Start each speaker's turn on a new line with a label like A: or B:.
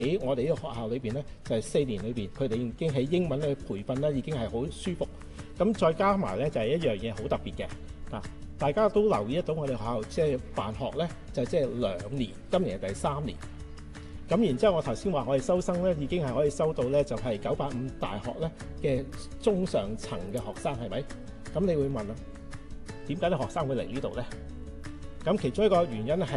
A: 喺我哋呢個學校裏邊咧，就係4年裏邊，佢哋已經喺英文嘅培訓咧已經係好舒服。咁再加埋咧就係一樣嘢好特別嘅嗱，大家都留意得到我哋學校即係辦學咧就即係2年，今年係第3年。咁然之後我頭先話我哋收生咧已經係可以收到咧就係985大學咧嘅中上層嘅學生係咪？咁你會問啊，點解啲學生會嚟呢度咧？咁其中一個原因係